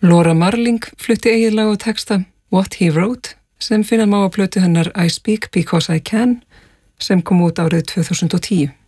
Laura Marling flutti eigið lag og texta What He Wrote sem finna má á plötu hennar I Speak Because I Can sem kom út árið 2010.